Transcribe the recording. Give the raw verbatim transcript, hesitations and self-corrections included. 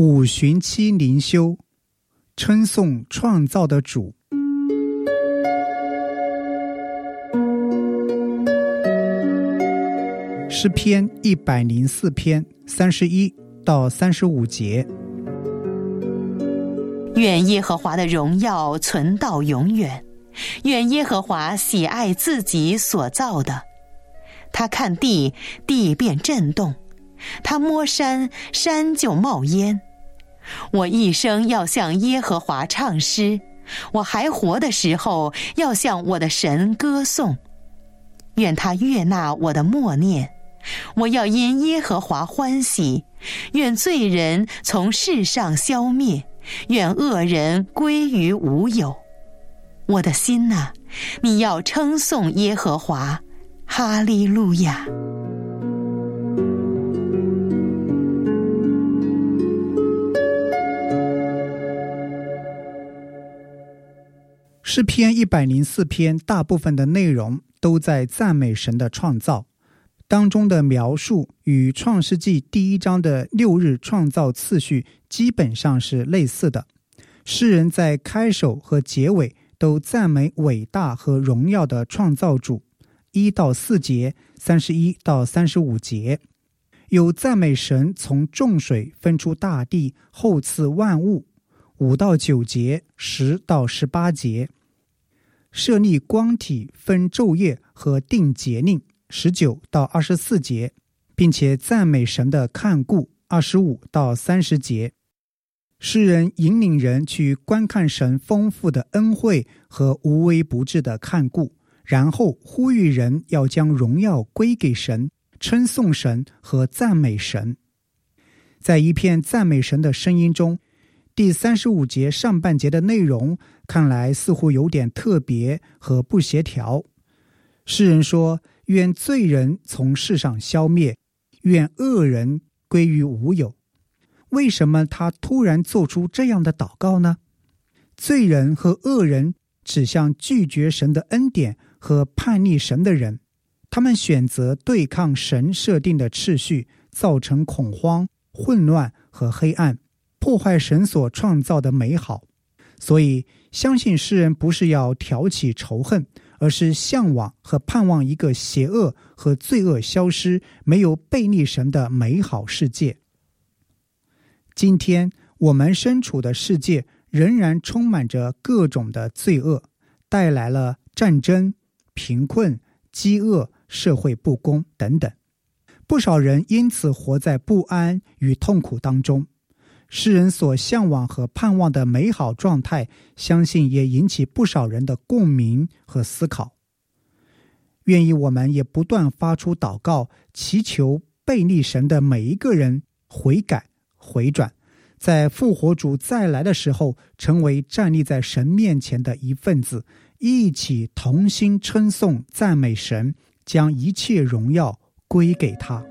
五旬期灵修，称颂创造的主。诗篇一百零四篇三十一到三十五节。 愿耶和华的荣耀存到永远，愿耶和华喜爱自己所造的。他看地，地便震动；他摸山，山就冒烟。我一生要向耶和华唱诗，我还活的时候要向我的神歌颂。愿他悦纳我的默念，我要因耶和华欢喜。愿罪人从世上消灭，愿恶人归于无有。我的心哪，你要称颂耶和华，哈利路亚。 诗篇一百零四篇大部分的内容都在赞美神的创造，当中的描述与创世纪第一章的六日创造次序基本上是类似的。诗人在开首和结尾都赞美伟大和荣耀的创造主，一到四节，三十一到三十五节，有赞美神从众水分出大地，后赐万物，五到九节，十到十八节，设立光体，分昼夜和定节令，十九到二十四节，并且赞美神的看顾，二十五到三十节。诗人引领人去观看神丰富的恩惠和无微不至的看顾，然后呼吁人要将荣耀归给神，称颂神和赞美神。在一片赞美神的声音中，第三十五节上半节的内容看来似乎有点特别和不协调。诗人说，愿罪人从世上消灭，愿恶人归于无有。为什么他突然做出这样的祷告呢？罪人和恶人指向拒绝神的恩典和叛逆神的人，他们选择对抗神设定的秩序，造成恐慌、混乱和黑暗，破坏神所创造的美好。所以相信诗人不是要挑起仇恨，而是向往和盼望一个邪恶和罪恶消失，没有悖逆神的美好世界。今天我们身处的世界仍然充满着各种的罪恶，带来了战争、贫困、饥饿、社会不公等等。不少人因此活在不安与痛苦当中。诗人所向往和盼望的美好状态，相信也引起不少人的共鸣和思考。愿意我们也不断发出祷告，祈求悖逆神的每一个人悔改回转，在复活主再来的时候，成为站立在神面前的一份子，一起同心称颂赞美神，将一切荣耀归给他。